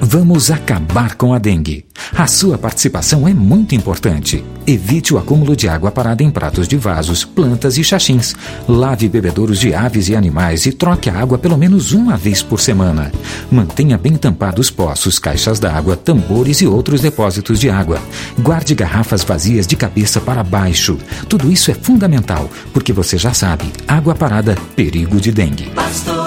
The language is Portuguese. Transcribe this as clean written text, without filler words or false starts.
Vamos acabar com a dengue. A sua participação é muito importante. Evite o acúmulo de água parada em pratos de vasos, plantas e xaxins. Lave bebedouros de aves e animais e troque a água pelo menos uma vez por semana. Mantenha bem tampados poços, caixas d'água, tambores e outros depósitos de água. Guarde garrafas vazias de cabeça para baixo. Tudo isso é fundamental, porque você já sabe, água parada, perigo de dengue.